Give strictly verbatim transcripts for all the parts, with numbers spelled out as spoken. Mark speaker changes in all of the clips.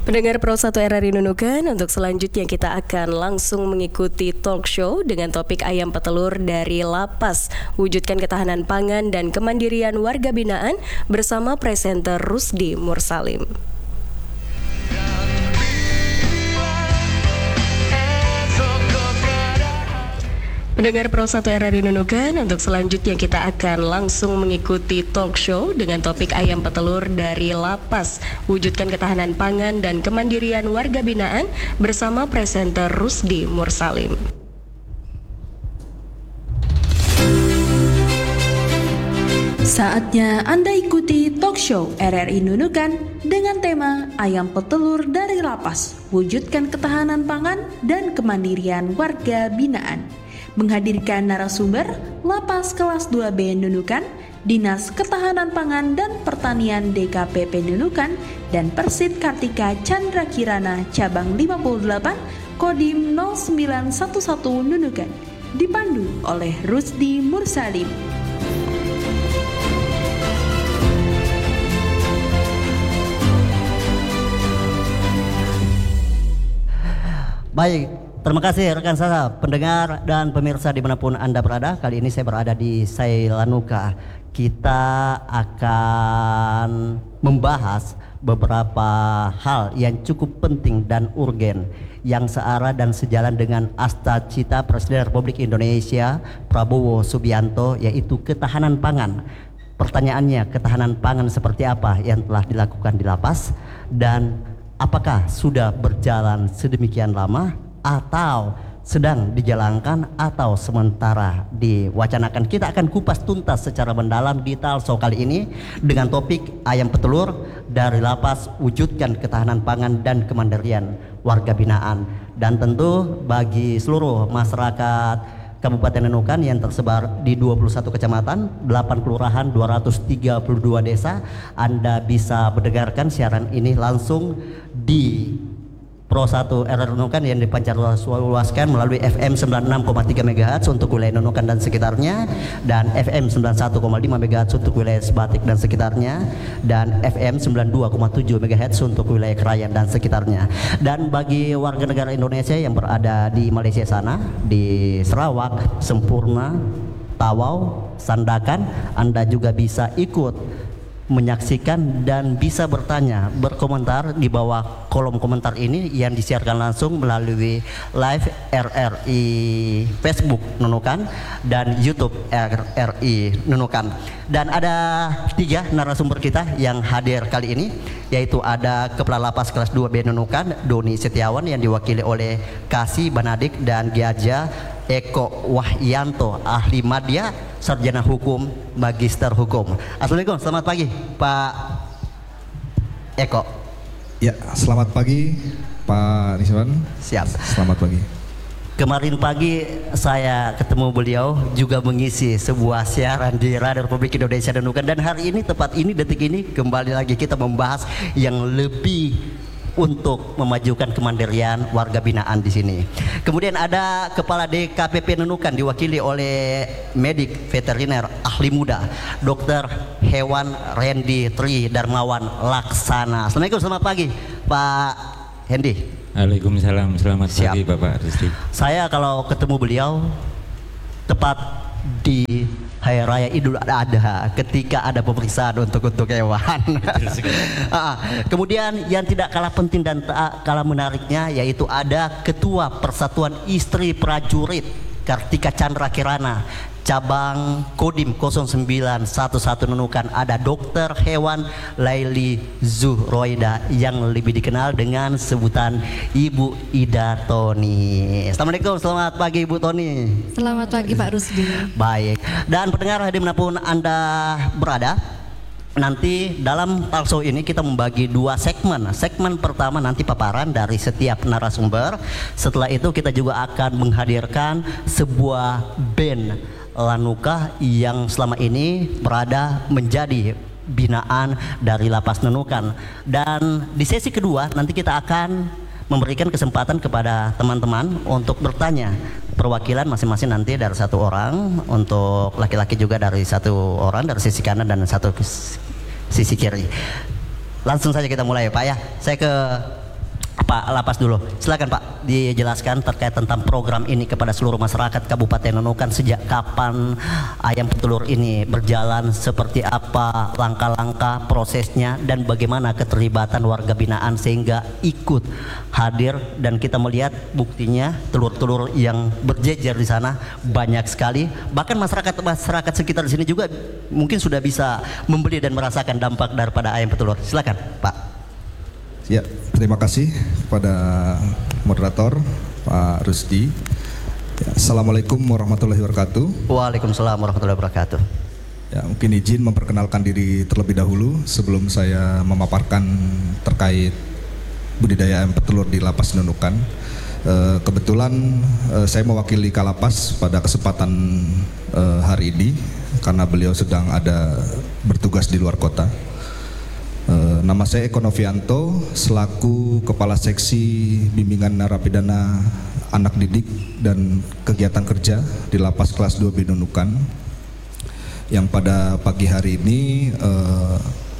Speaker 1: Pendengar Pro satu R R I Nunukan, untuk selanjutnya kita akan langsung mengikuti talk show dengan topik ayam petelur dari lapas, wujudkan ketahanan pangan dan kemandirian warga binaan bersama presenter Rusdi Mursalim. Pendengar Pro satu R R I Nunukan, untuk selanjutnya kita akan langsung mengikuti talk show dengan topik ayam petelur dari lapas, wujudkan ketahanan pangan dan kemandirian warga binaan bersama presenter Rusdi Mursalim.
Speaker 2: Saatnya Anda ikuti talk show R R I Nunukan dengan tema ayam petelur dari lapas, wujudkan ketahanan pangan dan kemandirian warga binaan. Menghadirkan narasumber Lapas Kelas dua B Nunukan, Dinas Ketahanan Pangan dan Pertanian D K P P Nunukan, dan Persit Kartika Chandra Kirana Cabang lima puluh delapan Kodim nol sembilan satu satu Nunukan, dipandu oleh Rusdi Mursalim.
Speaker 3: Baik, terima kasih rekan saya, pendengar dan pemirsa dimanapun Anda berada. Kali ini saya berada di Sailanuka. Kita akan membahas beberapa hal yang cukup penting dan urgen yang searah dan sejalan dengan asta-cita Presiden Republik Indonesia Prabowo Subianto, yaitu ketahanan pangan. Pertanyaannya, ketahanan pangan seperti apa yang telah dilakukan di lapas, dan apakah sudah berjalan sedemikian lama atau sedang dijalankan atau sementara diwacanakan? Kita akan kupas tuntas secara mendalam di talkshow kali ini dengan topik ayam petelur dari lapas, wujudkan ketahanan pangan dan kemandirian warga binaan. Dan tentu bagi seluruh masyarakat Kabupaten Nunukan yang tersebar di dua puluh satu kecamatan, delapan kelurahan, dua ratus tiga puluh dua desa, Anda bisa mendengarkan siaran ini langsung di Pro satu R R I Nunukan yang dipancarluaskan melalui F M sembilan puluh enam koma tiga megahertz untuk wilayah Nunukan dan sekitarnya, dan F M sembilan puluh satu koma lima megahertz untuk wilayah Sebatik dan sekitarnya, dan F M sembilan puluh dua koma tujuh megahertz untuk wilayah Krayan dan sekitarnya. Dan bagi warga negara Indonesia yang berada di Malaysia sana, di Sarawak, Sempurna, Tawau, Sandakan, Anda juga bisa ikut menyaksikan dan bisa bertanya, berkomentar di bawah kolom komentar ini yang disiarkan langsung melalui live R R I Facebook Nunukan dan YouTube R R I Nunukan. Dan ada tiga narasumber kita yang hadir kali ini, yaitu ada Kepala Lapas Kelas dua B Nunukan Doni Setiawan yang diwakili oleh Kasih Banadik dan Giaja Eko Wahyanto, ahli madya, sarjana hukum, magister hukum. Assalamualaikum, selamat pagi Pak Eko.
Speaker 4: Ya, selamat pagi Pak Niswan.
Speaker 3: Siap.
Speaker 4: Selamat pagi.
Speaker 3: Kemarin pagi saya ketemu beliau juga mengisi sebuah siaran di Radio Republik Indonesia Nunukan, dan hari ini tepat ini detik ini kembali lagi kita membahas yang lebih untuk memajukan kemandirian warga binaan di sini. Kemudian ada Kepala D K P P Nunukan diwakili oleh medik veteriner ahli muda Dokter Hewan Randy Tri Darmawan Laksana. Assalamualaikum, selamat pagi Pak Hendy.
Speaker 5: Waalaikumsalam, selamat
Speaker 3: Siap.
Speaker 5: pagi Bapak Rusdi. Saya
Speaker 3: kalau ketemu beliau tepat di Hari Raya Idul Adha ketika ada pemeriksaan untuk untuk hewan. Kemudian yang tidak kalah penting dan tak kalah menariknya, yaitu ada Ketua Persatuan Istri Prajurit Kartika Chandra Kirana cabang Kodim nol sembilan satu satu Nunukan, ada Dokter Hewan Laili Zuhroida yang lebih dikenal dengan sebutan Ibu Ida Toni. Assalamualaikum, selamat pagi Ibu Toni.
Speaker 6: Selamat pagi Pak Rusdi.
Speaker 3: Baik, dan pendengar dimanapun Anda berada, nanti dalam talkshow ini kita membagi dua segmen. Segmen pertama nanti paparan dari setiap narasumber. Setelah itu kita juga akan menghadirkan sebuah band Lanuka yang selama ini berada menjadi binaan dari Lapas Nunukan. Dan di sesi kedua nanti kita akan memberikan kesempatan kepada teman-teman untuk bertanya, perwakilan masing-masing nanti dari satu orang, untuk laki-laki juga dari satu orang dari sisi kanan dan satu sisi kiri. Langsung saja kita mulai ya Pak ya. Saya ke Pak Lapas dulu. Silakan Pak, dijelaskan terkait tentang program ini kepada seluruh masyarakat Kabupaten Nunukan. Sejak kapan ayam petelur ini berjalan, seperti apa langkah-langkah prosesnya, dan bagaimana keterlibatan warga binaan sehingga ikut hadir. Dan kita melihat buktinya telur-telur yang berjejer di sana banyak sekali. Bahkan masyarakat masyarakat sekitar di sini juga mungkin sudah bisa membeli dan merasakan dampak daripada ayam petelur. Silakan Pak.
Speaker 4: Ya, terima kasih kepada moderator Pak Rusdi. Ya, Assalamualaikum warahmatullahi wabarakatuh.
Speaker 3: Waalaikumsalam warahmatullahi wabarakatuh.
Speaker 4: Ya, mungkin izin memperkenalkan diri terlebih dahulu sebelum saya memaparkan terkait budidaya ayam petelur di Lapas Nunukan. E, kebetulan e, saya mewakili Kalapas pada kesempatan e, hari ini karena beliau sedang ada bertugas di luar kota. Uh, nama saya Eko Novianto selaku Kepala Seksi Bimbingan Narapidana Anak Didik dan Kegiatan Kerja di Lapas Kelas dua B Nunukan, yang pada pagi hari ini uh,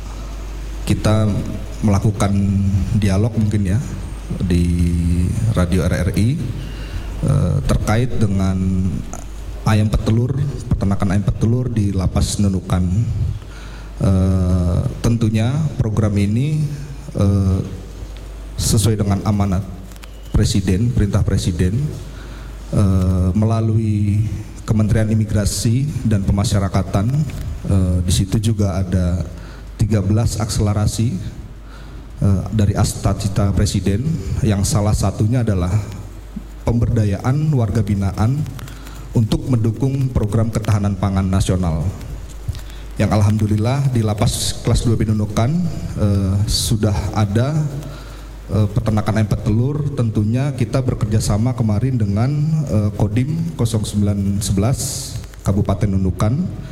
Speaker 4: kita melakukan dialog mungkin ya di Radio R R I uh, terkait dengan ayam petelur, peternakan ayam petelur di Lapas Nunukan. Uh, tentunya program ini uh, sesuai dengan amanat Presiden, perintah Presiden uh, melalui Kementerian Imigrasi dan Pemasyarakatan. Uh, di situ juga ada tiga belas akselerasi uh, dari Astacita Presiden, yang salah satunya adalah pemberdayaan warga binaan untuk mendukung program ketahanan pangan nasional. Yang alhamdulillah di Lapas Kelas dua B Nunukan eh, sudah ada eh, peternakan ayam petelur. Tentunya kita bekerja sama kemarin dengan eh, Kodim nol sembilan satu satu Kabupaten Nunukan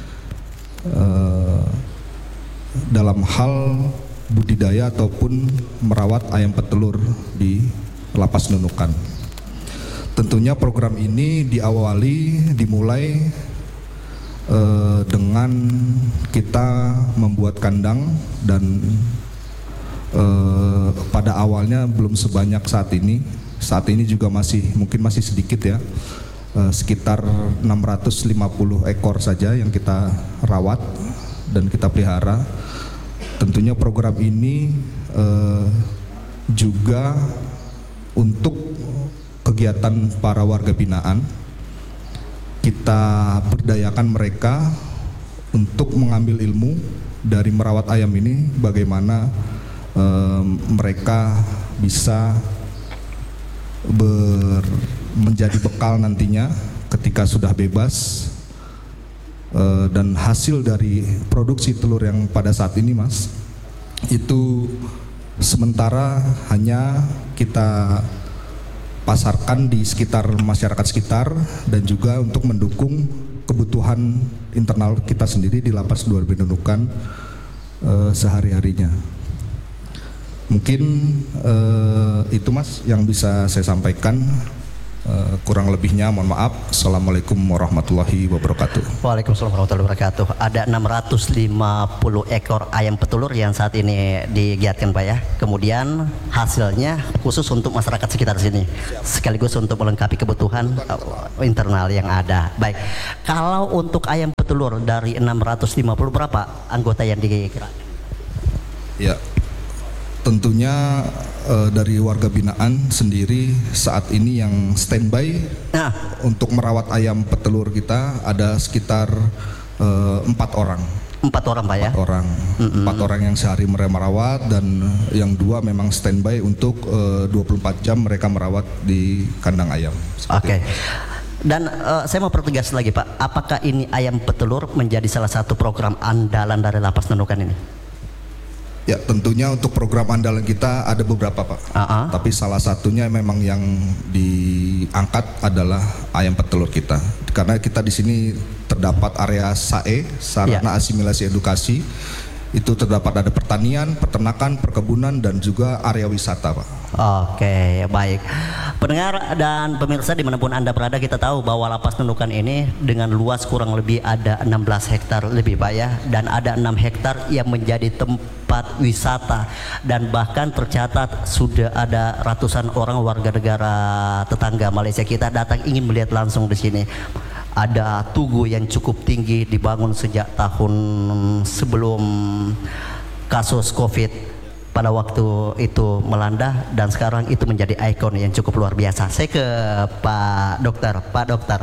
Speaker 4: eh, dalam hal budidaya ataupun merawat ayam petelur di Lapas Nunukan. Tentunya program ini diawali, dimulai Uh, dengan kita membuat kandang, dan uh, pada awalnya belum sebanyak saat ini. Saat ini juga masih mungkin masih sedikit ya, uh, sekitar enam ratus lima puluh ekor saja yang kita rawat dan kita pelihara. Tentunya program ini uh, juga untuk kegiatan para warga binaan. Kita berdayakan mereka untuk mengambil ilmu dari merawat ayam ini, bagaimana um, mereka bisa ber, menjadi bekal nantinya ketika sudah bebas, uh, dan hasil dari produksi telur yang pada saat ini Mas, itu sementara hanya kita pasarkan di sekitar masyarakat sekitar dan juga untuk mendukung kebutuhan internal kita sendiri di Lapas dua B Nunukan uh, sehari-harinya. Mungkin uh, itu Mas yang bisa saya sampaikan. Uh, kurang lebihnya mohon maaf. Assalamualaikum warahmatullahi wabarakatuh.
Speaker 3: Waalaikumsalam warahmatullahi wabarakatuh. Ada enam ratus lima puluh ekor ayam petelur yang saat ini digiatkan Pak ya. Kemudian hasilnya khusus untuk masyarakat sekitar sini, sekaligus untuk melengkapi kebutuhan uh, internal yang ada. Baik, kalau untuk ayam petelur dari enam ratus lima puluh berapa anggota yang digerakkan?
Speaker 4: Ya, tentunya uh, dari warga binaan sendiri saat ini yang standby nah. untuk merawat ayam petelur kita ada sekitar uh, empat orang.
Speaker 3: Empat orang Pak ya?
Speaker 4: Empat orang, mm-hmm. empat orang yang sehari mereka merawat, dan yang dua memang standby untuk uh, dua puluh empat jam mereka merawat di kandang ayam.
Speaker 3: Oke. Okay. Dan uh, saya mau pertegas lagi Pak, apakah ini ayam petelur menjadi salah satu program andalan dari Lapas Nunukan ini?
Speaker 4: Ya, tentunya untuk program andalan kita ada beberapa Pak, uh-huh. tapi salah satunya memang yang diangkat adalah ayam petelur kita, karena kita di sini terdapat area S A E, sarana yeah. asimilasi edukasi, itu terdapat ada pertanian, peternakan, perkebunan, dan juga area wisata Pak.
Speaker 3: Oke, baik Pendengar dan pemirsa dimanapun Anda berada, kita tahu bahwa Lapas Nunukan ini dengan luas kurang lebih ada enam belas hektar lebih Pak ya, dan ada enam hektar yang menjadi tempat wisata, dan bahkan tercatat sudah ada ratusan orang warga negara tetangga Malaysia kita datang ingin melihat langsung di sini. Ada tugu yang cukup tinggi dibangun sejak tahun sebelum kasus Covid pada waktu itu melanda, dan sekarang itu menjadi ikon yang cukup luar biasa. Saya ke Pak Dokter. Pak Dokter,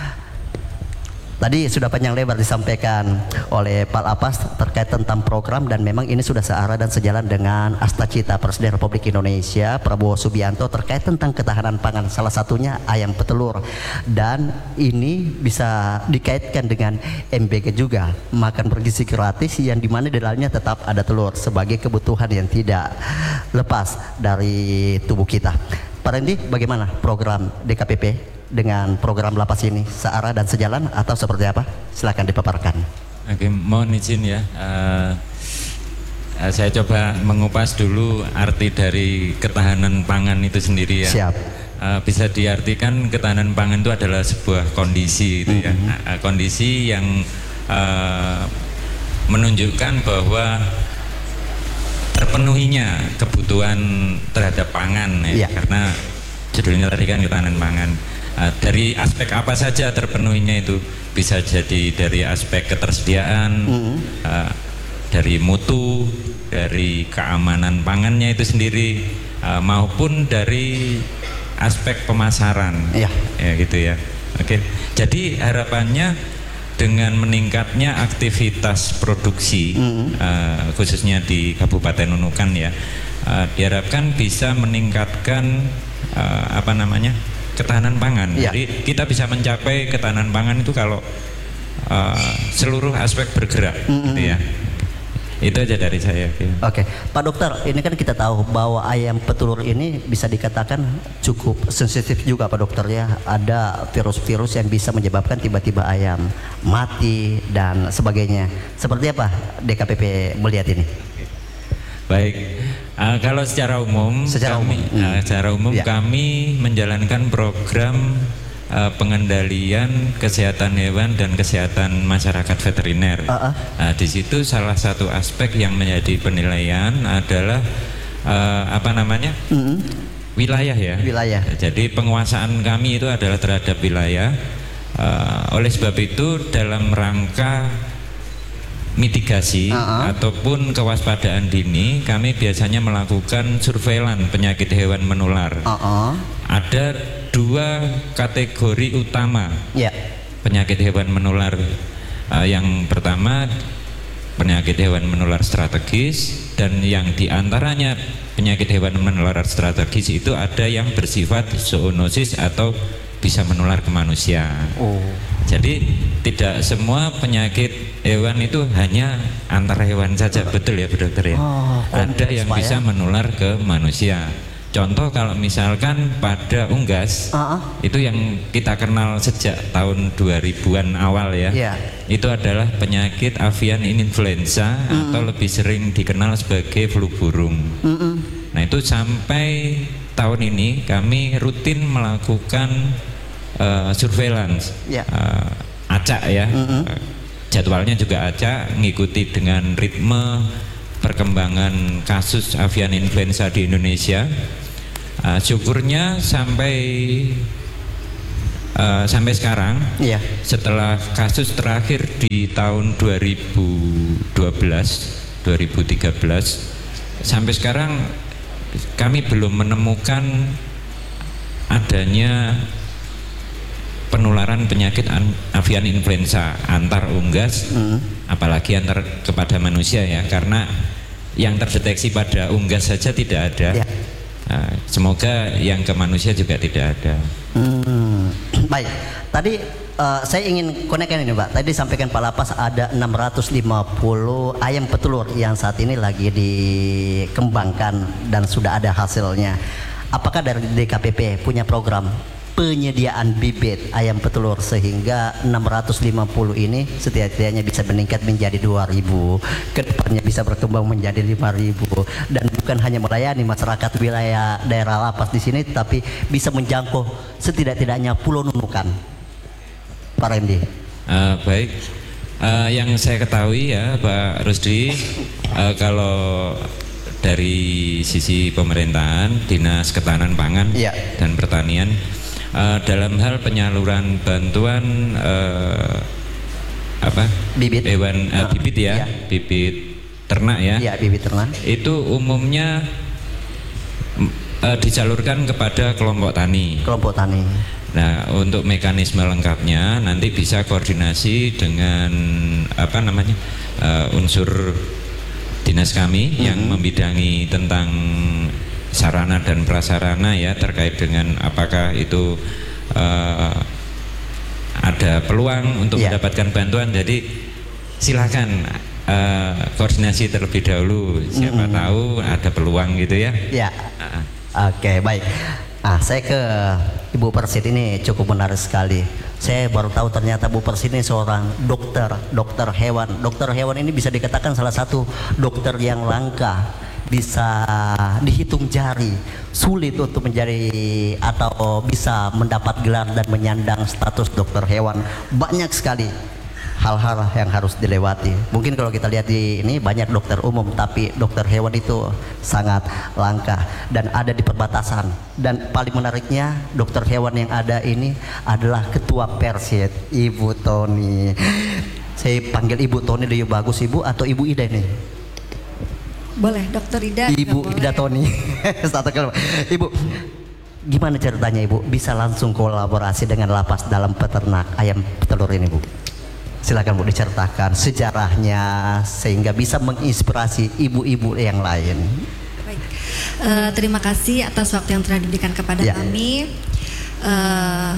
Speaker 3: tadi sudah panjang lebar disampaikan oleh Pak Lapas terkait tentang program, dan memang ini sudah searah dan sejalan dengan Astacita Presiden Republik Indonesia Prabowo Subianto terkait tentang ketahanan pangan, salah satunya ayam petelur, dan ini bisa dikaitkan dengan M B G juga, makan bergizi gratis, yang dimana di dalamnya tetap ada telur sebagai kebutuhan yang tidak lepas dari tubuh kita. Pak Randy, bagaimana program D K P P dengan program Lapas ini, searah dan sejalan atau seperti apa? Silakan dipaparkan.
Speaker 5: Oke, mohon izin ya. Uh, uh, saya coba mengupas dulu arti dari ketahanan pangan itu sendiri ya.
Speaker 3: Siap.
Speaker 5: Uh, bisa diartikan ketahanan pangan itu adalah sebuah kondisi itu ya.
Speaker 3: Mm-hmm.
Speaker 5: Uh, kondisi yang uh, menunjukkan bahwa terpenuhinya kebutuhan terhadap pangan ya.
Speaker 3: Yeah.
Speaker 5: Karena judulnya tadi kan ketahanan pangan. Uh, dari aspek apa saja terpenuhinya itu, bisa jadi dari aspek ketersediaan, mm-hmm. uh, dari mutu, dari keamanan pangannya itu sendiri, uh, maupun dari aspek pemasaran,
Speaker 3: yeah.
Speaker 5: ya gitu ya. Oke, jadi harapannya dengan meningkatnya aktivitas produksi, mm-hmm. uh, khususnya di Kabupaten Nunukan ya, uh, diharapkan bisa meningkatkan uh, apa namanya? ketahanan pangan. Ya. Jadi kita bisa mencapai ketahanan pangan itu kalau uh, seluruh aspek bergerak, mm-hmm. gitu ya. Itu aja dari saya.
Speaker 3: Oke, okay. Pak Dokter, ini kan kita tahu bahwa ayam petelur ini bisa dikatakan cukup sensitif juga Pak Dokter ya. Ada virus-virus yang bisa menyebabkan tiba-tiba ayam mati dan sebagainya. Seperti apa D K P P melihat ini?
Speaker 5: Baik, uh, kalau secara umum,
Speaker 3: secara
Speaker 5: kami,
Speaker 3: umum,
Speaker 5: uh, secara umum
Speaker 3: ya.
Speaker 5: kami menjalankan program uh, pengendalian kesehatan hewan dan kesehatan masyarakat veteriner. Uh -uh. Uh, di situ salah satu aspek yang menjadi penilaian adalah uh, apa namanya uh -uh. wilayah ya. Wilayah. Jadi penguasaan kami itu adalah terhadap wilayah. Uh, oleh sebab itu dalam rangka mitigasi uh-huh. ataupun kewaspadaan dini, kami biasanya melakukan surveilan penyakit hewan menular. Uh-huh. Ada dua kategori utama yeah. penyakit hewan menular. Uh, yang pertama penyakit hewan menular strategis, dan yang diantaranya penyakit hewan menular strategis itu ada yang bersifat zoonosis atau bisa menular ke manusia. Oh. Jadi tidak semua penyakit hewan itu hanya antar hewan saja, betul ya Bu Dokter ya. Oh, ada yang bisa menular ke manusia. Contoh kalau misalkan pada unggas, uh-uh. itu yang kita kenal sejak tahun dua ribuan awal ya. Yeah. Itu adalah penyakit avian influenza mm. atau lebih sering dikenal sebagai flu burung. Mm-mm. Nah itu sampai tahun ini kami rutin melakukan uh, surveillance, yeah. uh, acak ya, mm-hmm. uh, jadwalnya juga acak, ngikuti dengan ritme perkembangan kasus avian influenza di Indonesia. Uh, syukurnya sampai uh, sampai sekarang, yeah. setelah kasus terakhir di tahun dua ribu dua belas dua ribu tiga belas sampai sekarang kami belum menemukan adanya penularan penyakit avian influenza antar unggas, mm. apalagi antar kepada manusia ya, karena yang terdeteksi pada unggas saja tidak ada. Yeah. Nah, semoga yang ke manusia juga tidak ada.
Speaker 3: Hmm. Baik, tadi uh, saya ingin konekkan ini Pak. Tadi disampaikan Pak Lapas ada enam ratus lima puluh ayam petelur yang saat ini lagi dikembangkan dan sudah ada hasilnya. Apakah dari D K P P punya program penyediaan bibit ayam petelur sehingga enam ratus lima puluh ini setidaknya bisa meningkat menjadi dua ribu, kedepannya bisa berkembang menjadi lima ribu, dan bukan hanya melayani masyarakat wilayah daerah lapas di sini, tapi bisa menjangkau setidak-tidaknya Pulau Nunukan. Pak Randy.
Speaker 5: Uh, baik, uh, yang saya ketahui ya Pak Rusdi, uh, kalau dari sisi pemerintahan, Dinas Ketahanan Pangan
Speaker 3: ya.
Speaker 5: dan Pertanian, uh, dalam hal penyaluran bantuan uh, apa
Speaker 3: bibit
Speaker 5: hewan uh, bibit ya,
Speaker 3: ya,
Speaker 5: bibit ternak ya,
Speaker 3: ya bibit ternak
Speaker 5: itu umumnya uh, disalurkan kepada kelompok tani.
Speaker 3: Kelompok tani.
Speaker 5: Nah, untuk mekanisme lengkapnya nanti bisa koordinasi dengan apa namanya uh, unsur dinas kami mm-hmm. yang membidangi tentang sarana dan prasarana ya, terkait dengan apakah itu uh, ada peluang untuk yeah. mendapatkan bantuan. Jadi silakan uh, koordinasi terlebih dahulu, siapa mm-hmm. tahu ada peluang gitu ya.
Speaker 3: Ya. Uh. Oke, okay, baik. Ah, saya ke Ibu Persid, ini cukup menarik sekali. Saya baru tahu ternyata Bu Persid ini seorang dokter, dokter hewan. Dokter hewan ini bisa dikatakan salah satu dokter yang langka, bisa dihitung jari, sulit untuk menjadi atau bisa mendapat gelar dan menyandang status dokter hewan. Banyak sekali hal-hal yang harus dilewati. Mungkin kalau kita lihat di ini banyak dokter umum, tapi dokter hewan itu sangat langka dan ada di perbatasan. Dan paling menariknya, dokter hewan yang ada ini adalah Ketua Persid, Ibu Toni. Saya panggil Ibu Toni lebih bagus, Ibu, atau Ibu Ida ini?
Speaker 6: Boleh, Dokter Ida.
Speaker 3: Ibu Ida Toni. Satu kali. Ibu, gimana ceritanya Ibu bisa langsung kolaborasi dengan lapas dalam peternak ayam petelur ini, Bu? Silakan Bu diceritakan sejarahnya sehingga bisa menginspirasi ibu-ibu yang lain.
Speaker 6: Baik, uh, terima kasih atas waktu yang telah diberikan kepada ya. kami. Uh,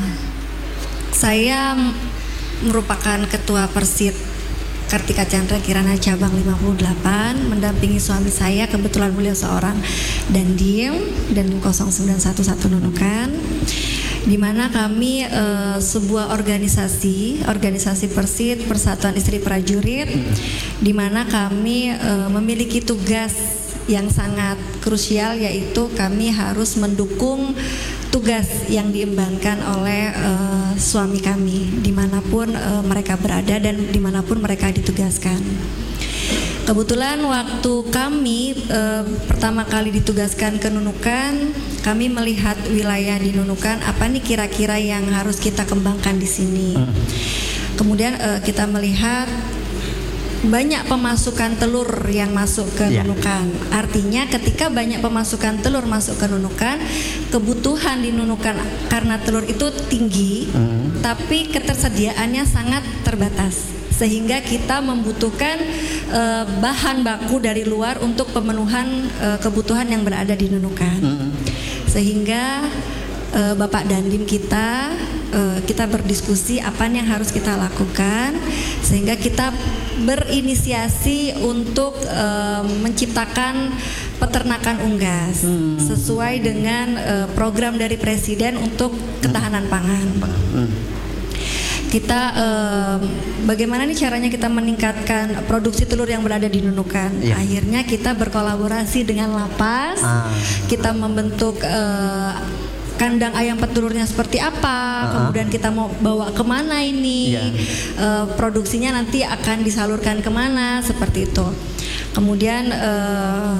Speaker 6: saya merupakan Ketua Persid Kartika Chandra Kirana Cabang lima puluh delapan, mendampingi suami saya, kebetulan beliau seorang Dandim dan nol sembilan satu satu Nunukan, di mana kami e, sebuah organisasi, organisasi Persid, Persatuan Istri Prajurit, di mana kami e, memiliki tugas yang sangat krusial, yaitu kami harus mendukung tugas yang diembankan oleh e, suami kami dimanapun e, mereka berada dan dimanapun mereka ditugaskan. Kebetulan waktu kami e, pertama kali ditugaskan ke Nunukan, kami melihat wilayah di Nunukan, apa nih kira-kira yang harus kita kembangkan di sini. Kemudian e, kita melihat banyak pemasukan telur yang masuk ke yeah. Nunukan. Artinya ketika banyak pemasukan telur masuk ke Nunukan, kebutuhan di Nunukan karena telur itu tinggi, mm. tapi ketersediaannya sangat terbatas. Sehingga kita membutuhkan e, bahan baku dari luar untuk pemenuhan e, kebutuhan yang berada di Nunukan. Mm-hmm. Sehingga e, Bapak Dandim kita, e, kita berdiskusi apa yang harus kita lakukan, sehingga kita berinisiasi untuk e, menciptakan peternakan unggas mm-hmm. sesuai dengan e, program dari Presiden untuk ketahanan pangan. Mm-hmm. Kita eh, bagaimana nih caranya kita meningkatkan produksi telur yang berada di Nunukan. Yeah. Akhirnya kita berkolaborasi dengan lapas, ah. kita membentuk eh, kandang ayam petelurnya seperti apa, uh-huh. kemudian kita mau bawa kemana ini, yeah. eh, produksinya nanti akan disalurkan kemana, seperti itu. Kemudian eh,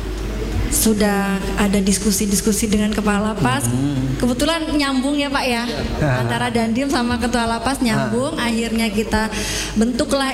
Speaker 6: sudah ada diskusi-diskusi dengan kepala lapas. Hmm. Kebetulan nyambung ya Pak ya, antara Dandim sama ketua lapas nyambung. Akhirnya kita bentuklah